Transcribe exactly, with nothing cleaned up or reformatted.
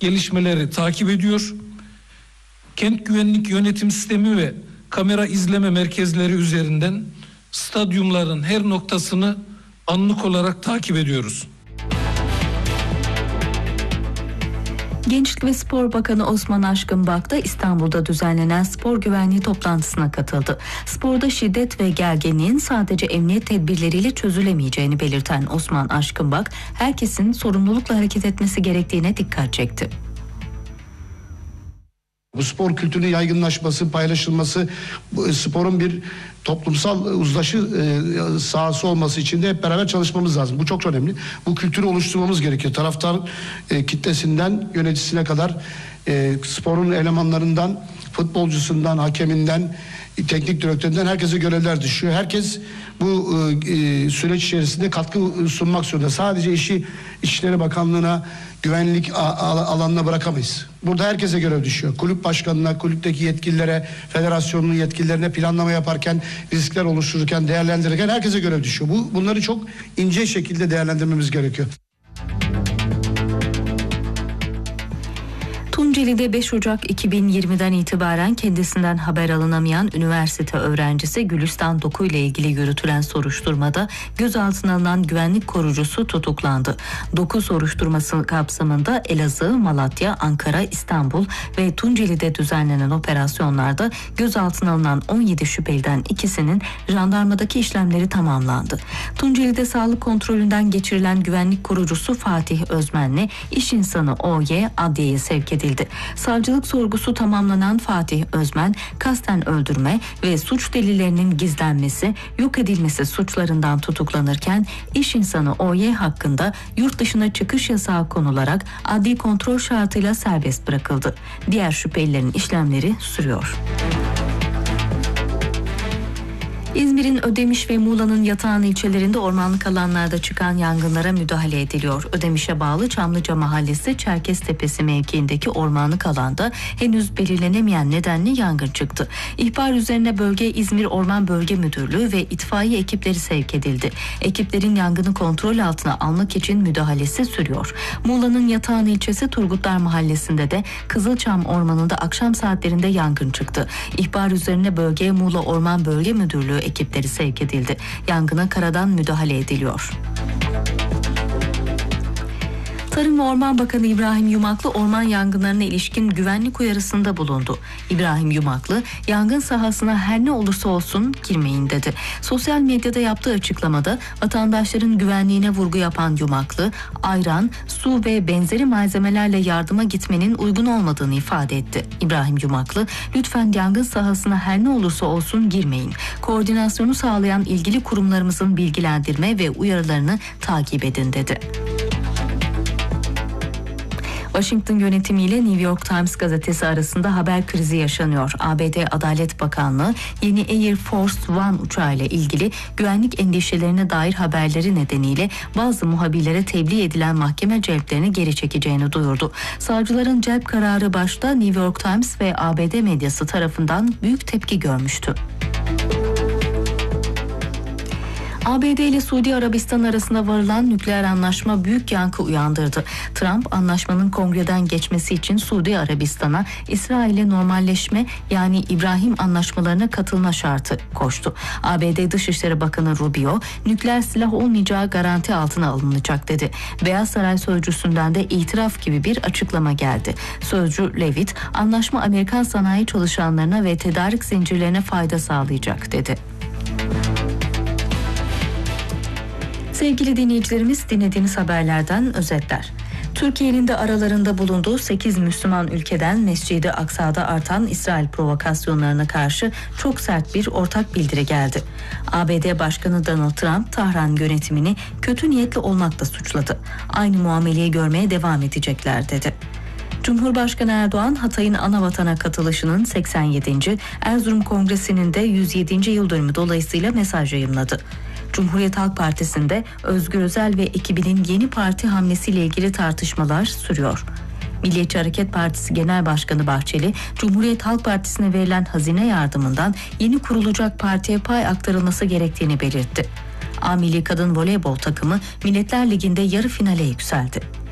gelişmeleri takip ediyor. Kent güvenlik yönetim sistemi ve kamera izleme merkezleri üzerinden stadyumların her noktasını anlık olarak takip ediyoruz. Gençlik ve Spor Bakanı Osman Aşkınbak da İstanbul'da düzenlenen spor güvenliği toplantısına katıldı. Sporda şiddet ve gerginliğin sadece emniyet tedbirleriyle çözülemeyeceğini belirten Osman Aşkınbak, herkesin sorumlulukla hareket etmesi gerektiğine dikkat çekti. Bu spor kültürünün yaygınlaşması, paylaşılması, sporun bir toplumsal uzlaşı e, sahası olması için de hep beraber çalışmamız lazım. Bu çok önemli. Bu kültürü oluşturmamız gerekiyor. Taraftar e, kitlesinden yöneticisine kadar, e, sporun elemanlarından, futbolcusundan, hakeminden, teknik direktöründen herkese görevler düşüyor. Herkes bu e, süreç içerisinde katkı sunmak zorunda. Sadece işi İçişleri Bakanlığı'na, güvenlik alanına bırakamayız. Burada herkese görev düşüyor. Kulüp başkanına, kulüpteki yetkililere, federasyonun yetkililerine planlama yaparken, riskler oluştururken, değerlendirirken herkese görev düşüyor. Bu bunları çok ince şekilde değerlendirmemiz gerekiyor. Tunceli'de beş Ocak iki bin yirmiden itibaren kendisinden haber alınamayan üniversite öğrencisi Gülistan Doku ile ilgili yürütülen soruşturmada gözaltına alınan güvenlik korucusu tutuklandı. Doku soruşturması kapsamında Elazığ, Malatya, Ankara, İstanbul ve Tunceli'de düzenlenen operasyonlarda gözaltına alınan on yedi şüpheliden ikisinin jandarmadaki işlemleri tamamlandı. Tunceli'de sağlık kontrolünden geçirilen güvenlik korucusu Fatih Özmen'le iş insanı O Y adliyeye sevk edildi. Savcılık sorgusu tamamlanan Fatih Özmen, kasten öldürme ve suç delillerinin gizlenmesi, yok edilmesi suçlarından tutuklanırken iş insanı O Y hakkında yurt dışına çıkış yasağı konularak adli kontrol şartıyla serbest bırakıldı. Diğer şüphelilerin işlemleri sürüyor. İzmir'in Ödemiş ve Muğla'nın Yatağan ilçelerinde ormanlık alanlarda çıkan yangınlara müdahale ediliyor. Ödemiş'e bağlı Çamlıca Mahallesi Çerkeztepesi mevkiindeki ormanlık alanda henüz belirlenemeyen nedenle yangın çıktı. İhbar üzerine bölge İzmir Orman Bölge Müdürlüğü ve itfaiye ekipleri sevk edildi. Ekiplerin yangını kontrol altına almak için müdahalesi sürüyor. Muğla'nın Yatağan ilçesi Turgutlar Mahallesi'nde de Kızılçam Ormanı'nda akşam saatlerinde yangın çıktı. İhbar üzerine bölgeye Muğla Orman Bölge Müdürlüğü ekipleri sevk edildi. Yangına karadan müdahale ediliyor. Tarım ve Orman Bakanı İbrahim Yumaklı orman yangınlarına ilişkin güvenlik uyarısında bulundu. İbrahim Yumaklı, yangın sahasına her ne olursa olsun girmeyin dedi. Sosyal medyada yaptığı açıklamada vatandaşların güvenliğine vurgu yapan Yumaklı, ayran, su ve benzeri malzemelerle yardıma gitmenin uygun olmadığını ifade etti. İbrahim Yumaklı, lütfen yangın sahasına her ne olursa olsun girmeyin. Koordinasyonu sağlayan ilgili kurumlarımızın bilgilendirme ve uyarılarını takip edin dedi. Washington yönetimiyle New York Times gazetesi arasında haber krizi yaşanıyor. A B D Adalet Bakanlığı yeni Air Force One uçağıyla ilgili güvenlik endişelerine dair haberleri nedeniyle bazı muhabirlere tebliğ edilen mahkeme celplerini geri çekeceğini duyurdu. Savcıların celp kararı başta New York Times ve A B D medyası tarafından büyük tepki görmüştü. A B D ile Suudi Arabistan arasında varılan nükleer anlaşma büyük yankı uyandırdı. Trump, anlaşmanın kongreden geçmesi için Suudi Arabistan'a İsrail'e normalleşme yani İbrahim anlaşmalarına katılma şartı koştu. A B D Dışişleri Bakanı Rubio, nükleer silah olmayacağı garanti altına alınacak dedi. Beyaz Saray sözcüsünden de itiraf gibi bir açıklama geldi. Sözcü Levitt, anlaşma Amerikan sanayi çalışanlarına ve tedarik zincirlerine fayda sağlayacak dedi. Sevgili dinleyicilerimiz, dinlediğiniz haberlerden özetler. Türkiye'nin de aralarında bulunduğu sekiz Müslüman ülkeden Mescid-i Aksa'da artan İsrail provokasyonlarına karşı çok sert bir ortak bildiri geldi. A B D Başkanı Donald Trump, Tahran yönetimini kötü niyetli olmakla suçladı. Aynı muameleyi görmeye devam edecekler dedi. Cumhurbaşkanı Erdoğan, Hatay'ın anavatana katılışının seksen yedinci Erzurum Kongresi'nin de yüz yedinci yıl dönümü dolayısıyla mesaj yayımladı. Cumhuriyet Halk Partisi'nde Özgür Özel ve ekibinin yeni parti hamlesiyle ilgili tartışmalar sürüyor. Milliyetçi Hareket Partisi Genel Başkanı Bahçeli, Cumhuriyet Halk Partisi'ne verilen hazine yardımından yeni kurulacak partiye pay aktarılması gerektiğini belirtti. A Milli Kadın Voleybol takımı Milletler Ligi'nde yarı finale yükseldi.